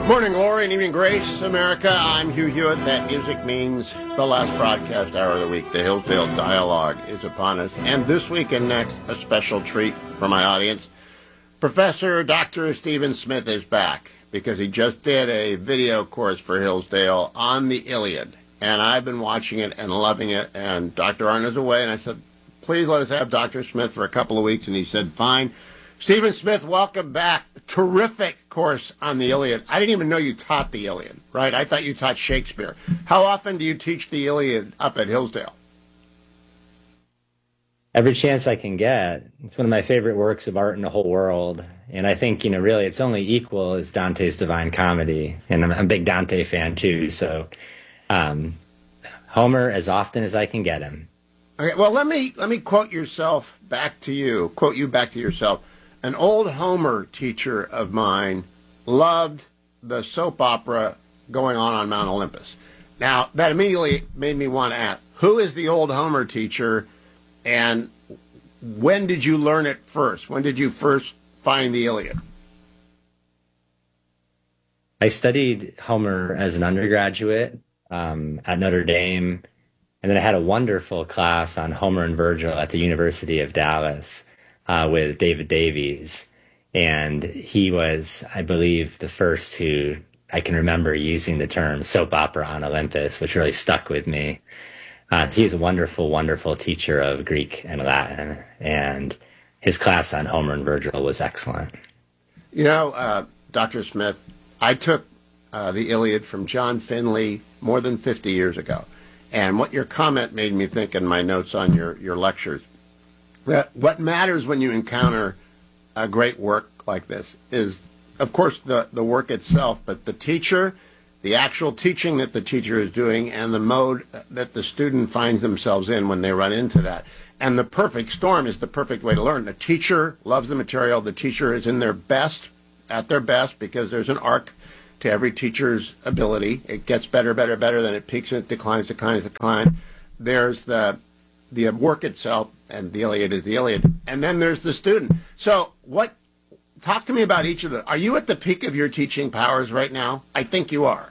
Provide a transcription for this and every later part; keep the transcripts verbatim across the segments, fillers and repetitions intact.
Morning glory and evening grace, America. I'm Hugh Hewitt. That music means the last broadcast hour of the week. The Hillsdale Dialogue is upon us. And this week and next, a special treat for my audience. Professor Doctor Stephen Smith is back because he just did a video course for Hillsdale on the Iliad. And I've been watching it and loving it. And Doctor Arndt is away. And I said, please let us have Doctor Smith for a couple of weeks. And he said, fine. Stephen Smith, welcome back. Terrific course on the Iliad. I didn't even know you taught the Iliad, right? I thought you taught Shakespeare. How often do you teach the Iliad up at Hillsdale? Every chance I can get. It's one of my favorite works of art in the whole world. And I think, you know, really it's only equal as Dante's Divine Comedy. And I'm, I'm a big Dante fan too. So um, Homer as often as I can get him. Okay, well, let me let me quote yourself back to you, quote you back to yourself. An old Homer teacher of mine loved the soap opera going on on Mount Olympus. Now, that immediately made me want to ask, who is the old Homer teacher, and when did you learn it first? When did you first find the Iliad? I studied Homer as an undergraduate um, at Notre Dame, and then I had a wonderful class on Homer and Virgil at the University of Dallas. Uh, with David Davies, and he was, I believe, the first who I can remember using the term soap opera on Olympus, which really stuck with me. Uh, he was a wonderful, wonderful teacher of Greek and Latin, and his class on Homer and Virgil was excellent. You know, uh, Doctor Smith, I took uh, the Iliad from John Finley more than fifty years ago, and what your comment made me think in my notes on your, your lectures, what matters when you encounter a great work like this is, of course, the, the work itself, but the teacher, the actual teaching that the teacher is doing, and the mode that the student finds themselves in when they run into that. And the perfect storm is the perfect way to learn. The teacher loves the material. The teacher is in their best, at their best, because there's an arc to every teacher's ability. It gets better, better, better, then it peaks and it declines, declines, declines. There's the the work itself, and the Iliad is the Iliad. And then there's the student. So what, talk to me about each of them. Are you at the peak of your teaching powers right now? I think you are.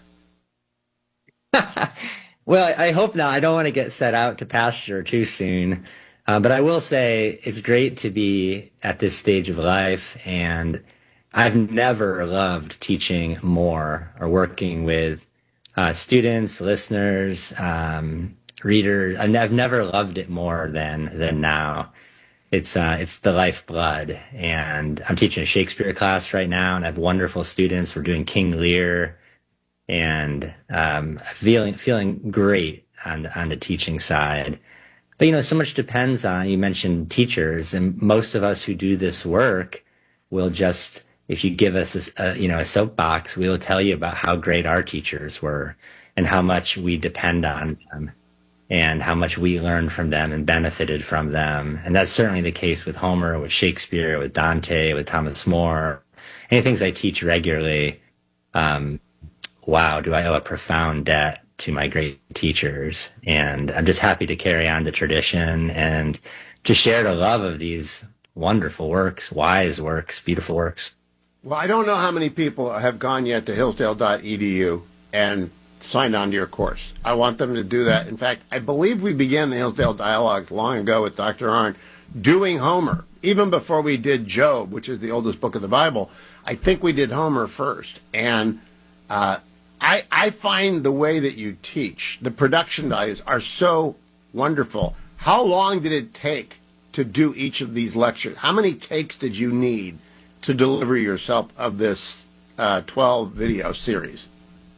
Well, I hope not. I don't want to get set out to pasture too soon. Uh, but I will say it's great to be at this stage of life. And I've never loved teaching more or working with uh, students, listeners, um, readers. I've never loved it more than than now. It's uh, it's the lifeblood, and I'm teaching a Shakespeare class right now, and I have wonderful students. We're doing King Lear, and um, feeling feeling great on on the teaching side. But you know, so much depends on. You mentioned teachers, and most of us who do this work will just, if you give us a, a you know a soapbox, we will tell you about how great our teachers were and how much we depend on them, and how much we learned from them and benefited from them. And that's certainly the case with Homer, with Shakespeare, with Dante, with Thomas More. Any things I teach regularly, um, wow, do I owe a profound debt to my great teachers. And I'm just happy to carry on the tradition and just share the love of these wonderful works, wise works, beautiful works. Well, I don't know how many people have gone yet to hillsdale dot e d u and signed on to your course. I want them to do that. In fact, I believe we began the Hillsdale Dialogues long ago with Doctor Arndt doing Homer, even before we did Job, which is the oldest book of the Bible. I think we did Homer first. And uh, I, I find the way that you teach, the production values are so wonderful. How long did it take to do each of these lectures? How many takes did you need to deliver yourself of this uh, twelve video series?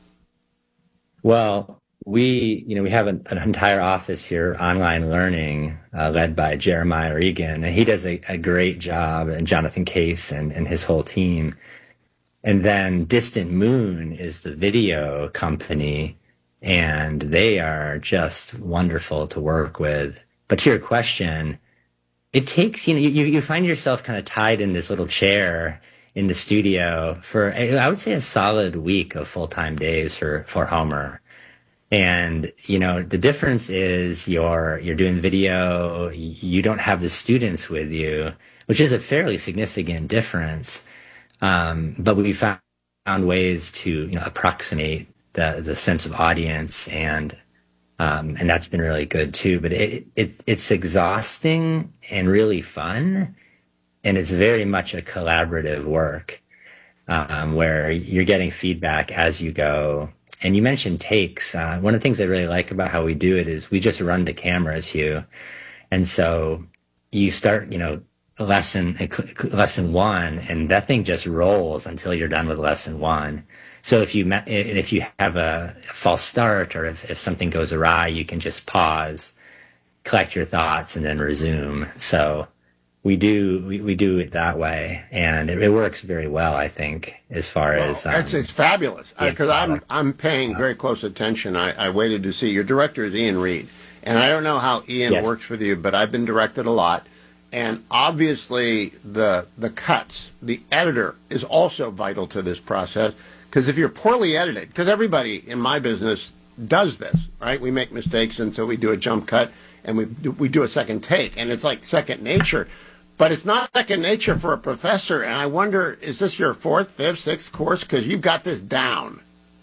Well, we, you know, we have an, an entire office here, online learning, uh, led by Jeremiah Regan, and he does a, a great job, and Jonathan Case and, and his whole team. And then Distant Moon is the video company, and they are just wonderful to work with. But to your question, it takes, you know, you, you find yourself kind of tied in this little chair in the studio for, I would say, a solid week of full-time days for, for Homer. And, you know, the difference is you're, you're doing video, you don't have the students with you, which is a fairly significant difference. Um, but we found ways to, you know, approximate the the sense of audience, and um, and that's been really good too. But it, it it's exhausting and really fun, and it's very much a collaborative work um, where you're getting feedback as you go. And you mentioned takes. Uh, one of the things I really like about how we do it is we just run the cameras, Hugh, and so you start, you know, lesson lesson one, and that thing just rolls until you're done with lesson one. So if you if you have a false start, or if, if something goes awry, you can just pause, collect your thoughts, and then resume. So we do we, we do it that way, and it, it works very well, I think, as far Well, as um, it's, it's fabulous because yeah. I'm I'm paying very close attention. I, I waited to see your director is Ian Reed, and I don't know how Ian Yes. works with you, but I've been directed a lot, and obviously the the cuts, the editor is also vital to this process, because if you're poorly edited, because everybody in my business does this, right? We make mistakes, and so we do a jump cut, and we do, we do a second take, and it's like second nature. But it's not second nature for a professor, and I wonder, is this your fourth, fifth, sixth course? Because you've got this down.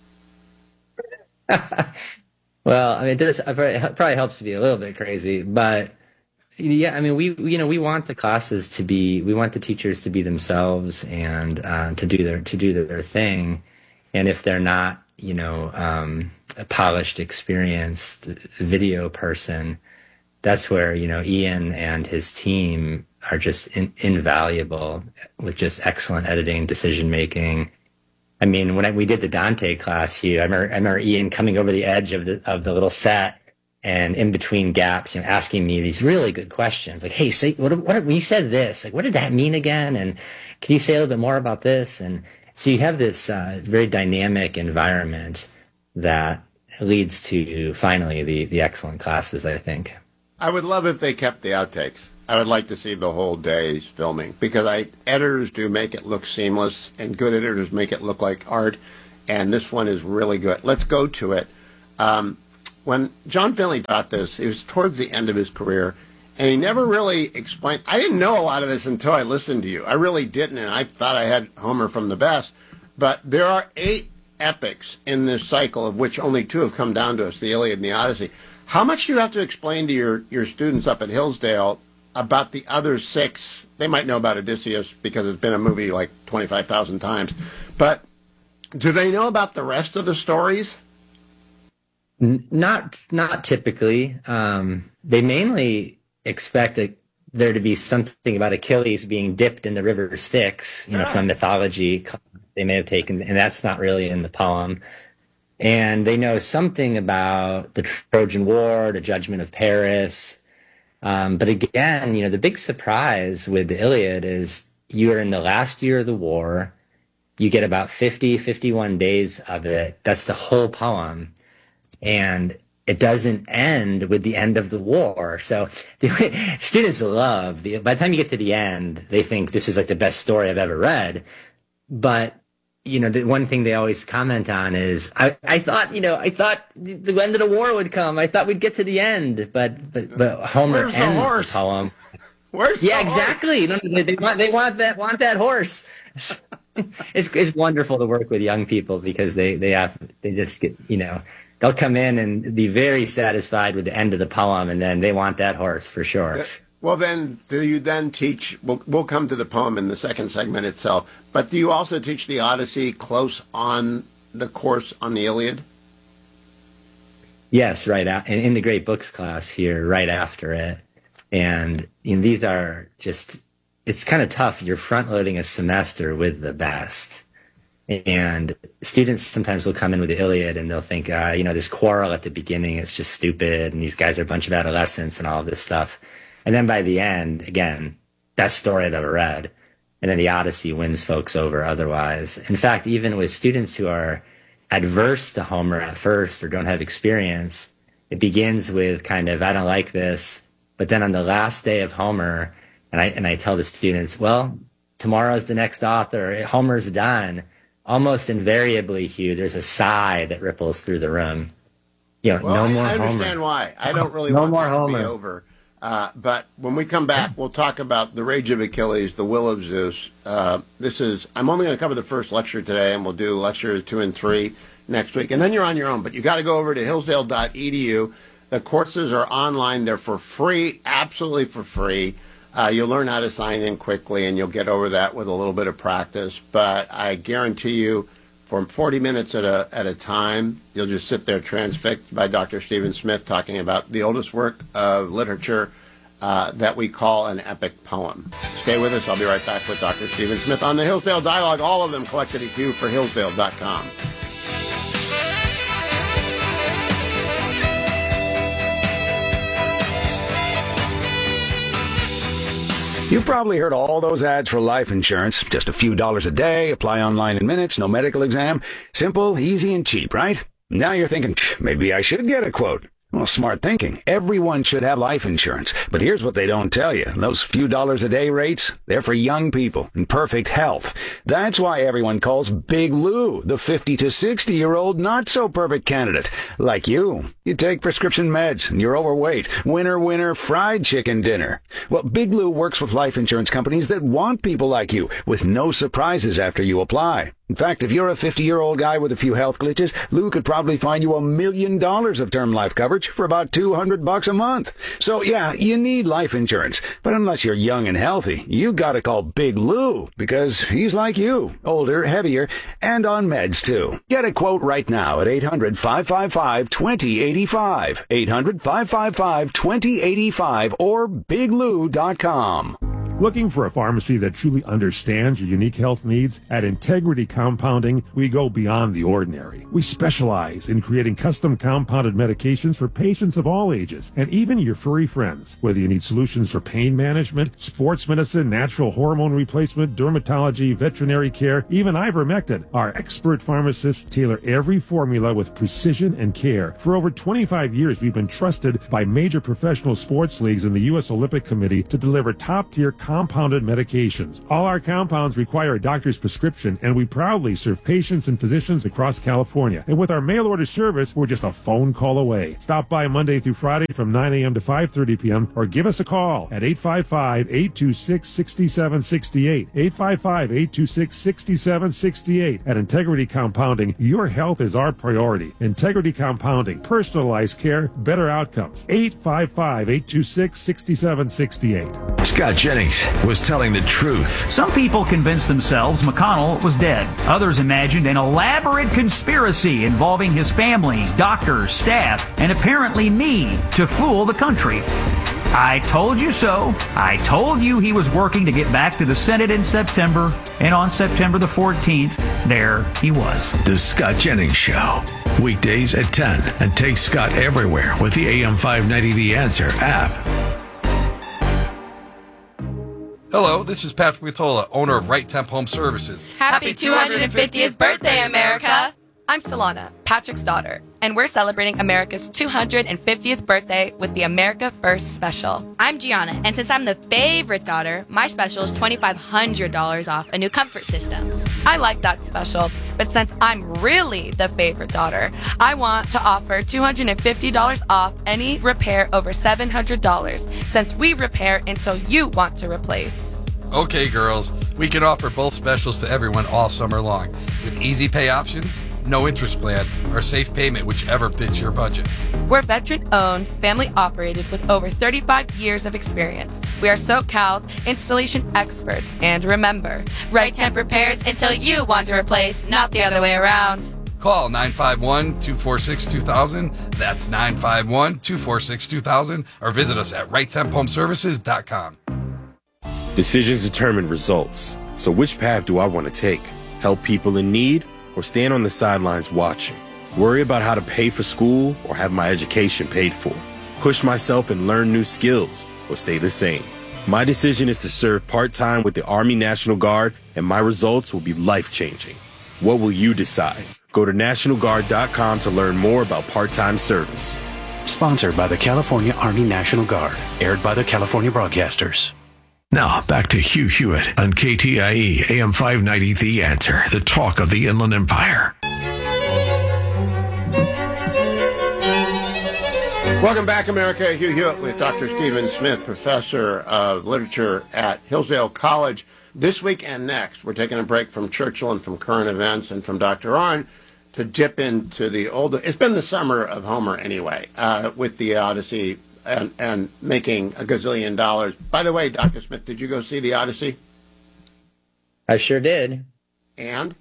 Well, I mean, it does it probably helps to be a little bit crazy, but yeah, I mean, we you know we want the classes to be, we want the teachers to be themselves, and uh, to do their to do their thing, and if they're not, you know, um, a polished, experienced video person, that's where, you know, Ian and his team are just in, invaluable with just excellent editing, decision making. I mean, when I, we did the Dante class, Hugh, I remember, I remember Ian coming over the edge of the of the little set, and in between gaps, you know, asking me these really good questions, like, "Hey, say what, what when you said this, like, what did that mean again? And can you say a little bit more about this?" And so you have this uh, very dynamic environment that leads to finally the the excellent classes, I think. I would love if they kept the outtakes. I would like to see the whole day's filming, because I editors do make it look seamless, and good editors make it look like art, and this one is really good. Let's go to it. Um, when John Finley taught this, it was towards the end of his career, and he never really explained. I didn't know a lot of this until I listened to you. I really didn't, and I thought I had Homer from the best. But there are eight epics in this cycle, of which only two have come down to us, the Iliad and the Odyssey. How much do you have to explain to your, your students up at Hillsdale about the other six? They might know about Odysseus because it's been a movie like twenty-five thousand times. But do they know about the rest of the stories? N- Not not typically. Um, they mainly expect a, there to be something about Achilles being dipped in the river Styx, you know, Ah. from mythology they may have taken, and that's not really in the poem. And they know something about the Trojan War, the Judgment of Paris. Um, but again, you know, the big surprise with the Iliad is you are in the last year of the war. You get about fifty, fifty-one days of it. That's the whole poem. And it doesn't end with the end of the war. So the students love, the, by the time you get to the end, they think this is like the best story I've ever read. But you know, the one thing they always comment on is, I, I thought, you know, I thought the end of the war would come. I thought we'd get to the end, but but, but Homer Where's the ends the, horse? poem. Where's Yeah, the horse? exactly. No, They, they want they want that want that horse. It's it's wonderful to work with young people, because they they have they just get, you know, they'll come in and be very satisfied with the end of the poem, and then they want that horse for sure. Well, then, do you then teach, we'll, we'll come to the poem in the second segment itself, but do you also teach the Odyssey close on the course on the Iliad? Yes, right. a- And in the Great Books class here, right after it. And you know, these are just, it's kind of tough. You're front loading a semester with the best. And students sometimes will come in with the Iliad and they'll think, uh, you know, this quarrel at the beginning is just stupid, and these guys are a bunch of adolescents and all of this stuff. And then by the end, again, best story I've ever read. And then the Odyssey wins folks over otherwise. In fact, even with students who are adverse to Homer at first or don't have experience, it begins with kind of, I don't like this. But then on the last day of Homer, and I, and I tell the students, well, tomorrow's the next author. Homer's done. Almost invariably, Hugh, there's a sigh that ripples through the room. You know, Well, no I, more I Homer. understand why. I don't really No want more that to be Homer. over. Uh, but when we come back, we'll talk about the Rage of Achilles, the Will of Zeus. Uh, this is, I'm only going to cover the first lecture today, and we'll do lectures two and three next week. And then you're on your own, but you got to go over to hillsdale dot e d u. The courses are online. They're for free, absolutely for free. Uh, you'll learn how to sign in quickly, and you'll get over that with a little bit of practice. But I guarantee you, for forty minutes at a at a time, you'll just sit there transfixed by Doctor Stephen Smith talking about the oldest work of literature uh, that we call an epic poem. Stay with us. I'll be right back with Doctor Stephen Smith on the Hillsdale Dialogue, all of them collected at you for hillsdale dot com. You've probably heard all those ads for life insurance. Just a few dollars a day, apply online in minutes, no medical exam. Simple, easy, and cheap, right? Now you're thinking, maybe I should get a quote. Well, smart thinking. Everyone should have life insurance. But here's what they don't tell you. Those few dollars a day rates, they're for young people in perfect health. That's why everyone calls Big Lou the fifty to sixty-year-old not-so-perfect candidate. Like you. You take prescription meds and you're overweight. Winner, winner, fried chicken dinner. Well, Big Lou works with life insurance companies that want people like you with no surprises after you apply. In fact, if you're a fifty-year-old guy with a few health glitches, Lou could probably find you a million dollars of term life coverage for about two hundred bucks a month. So yeah, you need life insurance. But unless you're young and healthy, you gotta call Big Lou because he's like you, older, heavier, and on meds too. Get a quote right now at eight hundred, five five five, two zero eight five, eight hundred, five five five, two zero eight five, or big lou dot com. Looking for a pharmacy that truly understands your unique health needs? At Integrity Compounding, we go beyond the ordinary. We specialize in creating custom compounded medications for patients of all ages, and even your furry friends. Whether you need solutions for pain management, sports medicine, natural hormone replacement, dermatology, veterinary care, even ivermectin, our expert pharmacists tailor every formula with precision and care. For over twenty-five years, we've been trusted by major professional sports leagues and the U S Olympic Committee to deliver top-tier compounded medications. All our compounds require a doctor's prescription, and we proudly serve patients and physicians across California. And with our mail order service, we're just a phone call away. Stop by Monday through Friday from nine a.m. to five thirty p.m. or give us a call at eight five five, eight two six, six seven six eight. eight five five, eight two six, six seven six eight. At Integrity Compounding, your health is our priority. Integrity Compounding, personalized care, better outcomes. eight five five, eight two six, six seven six eight. Scott Jennings was telling the truth. Some people convinced themselves McConnell was dead. Others imagined an elaborate conspiracy involving his family, doctors, staff, and apparently me to fool the country. I told you so. I told you he was working to get back to the Senate in September, and on September the fourteenth, there he was. The Scott Jennings Show. Weekdays at ten, and take Scott everywhere with the A M five ninety The Answer app. Hello, this is Patrick Vitola, owner of Right Temp Home Services. Happy two hundred fiftieth birthday, America! I'm Solana, Patrick's daughter, and we're celebrating America's two hundred fiftieth birthday with the America First Special. I'm Gianna, and since I'm the favorite daughter, my special is twenty-five hundred dollars off a new comfort system. I like that special, but since I'm really the favorite daughter, I want to offer two hundred fifty dollars off any repair over seven hundred dollars, since we repair until you want to replace. Okay, girls, we can offer both specials to everyone all summer long, with easy pay options, no interest plan, or safe payment, whichever fits your budget. We're veteran-owned, family-operated with over thirty-five years of experience. We are SoCal's installation experts. And remember, Right Temp repairs until you want to replace, not the other way around. Call nine five one, two four six, two thousand. That's nine five one, two four six, two thousand. Or visit us at right temp home services dot com. Decisions determine results. So which path do I want to take? Help people in need or stand on the sidelines watching? Worry about how to pay for school or have my education paid for? Push myself and learn new skills or stay the same? My decision is to serve part-time with the Army National Guard, and my results will be life-changing. What will you decide? Go to national guard dot com to learn more about part-time service. Sponsored by the California Army National Guard. Aired by the California Broadcasters. Now, back to Hugh Hewitt on K T I E A M five ninety The Answer, the talk of the Inland Empire. Welcome back, America. Hugh Hewitt with Doctor Stephen Smith, professor of literature at Hillsdale College. This week and next, we're taking a break from Churchill and from current events and from Doctor Arnn to dip into the older. It's been the summer of Homer anyway, uh, with the Odyssey and, and making a gazillion dollars. By the way, Doctor Smith, did you go see the Odyssey? I sure did. And?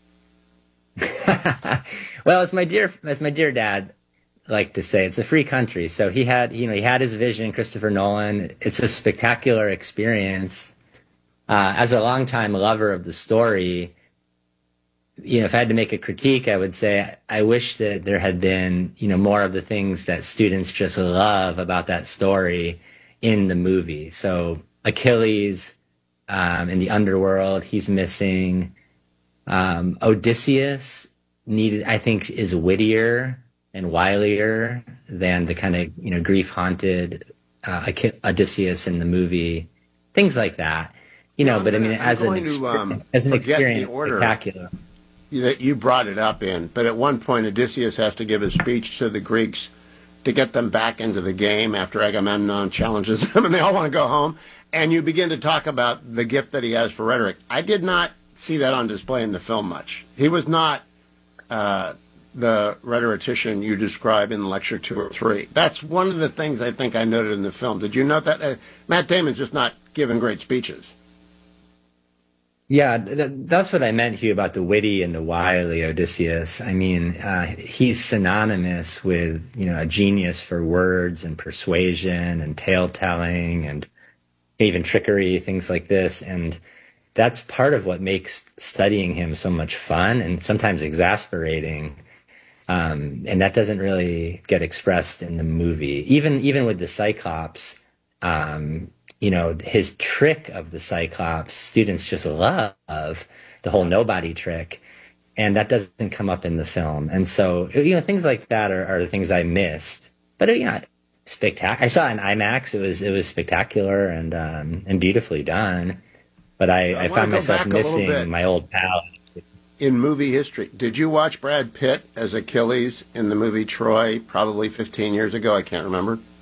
Well, as my dear, as my dear dad liked to say, it's a free country. So he had, you know, he had his vision, Christopher Nolan. It's a spectacular experience. Uh, as a longtime lover of the story, you know, if I had to make a critique, I would say I wish that there had been, you know, more of the things that students just love about that story in the movie. So Achilles um, in the underworld, he's missing. Um, Odysseus needed, I think, is wittier and wilier than the kind of, you know, grief-haunted uh, Odysseus in the movie. Things like that, you know. Yeah, but I mean, I'm as an, going to, exper- um, as an forget the experience, order spectacular. That you brought it up in, but at one point Odysseus has to give a speech to the Greeks to get them back into the game after Agamemnon challenges them and they all want to go home. And you begin to talk about the gift that he has for rhetoric. I did not see that on display in the film much. He was not uh, the rhetorician you describe in lecture two or three. That's one of the things I think I noted in the film. Did you note that? Uh, Matt Damon's just not giving great speeches. Yeah, th- that's what I meant, Hugh, about the witty and the wily Odysseus. I mean, uh, he's synonymous with, you know, a genius for words and persuasion and tale-telling and even trickery, things like this. And that's part of what makes studying him so much fun and sometimes exasperating. Um, and that doesn't really get expressed in the movie. Even even with the Cyclops, um, you know, his trick of the Cyclops, students just love the whole nobody trick. And that doesn't come up in the film. And so, you know, things like that are, are the things I missed. But, you know, spectacular. I saw it in IMAX. It was it was spectacular and um, and beautifully done. But I, I I found wanna go myself back a little bit. missing my old pal. In movie history, did you watch Brad Pitt as Achilles in the movie Troy probably fifteen years ago? I can't remember.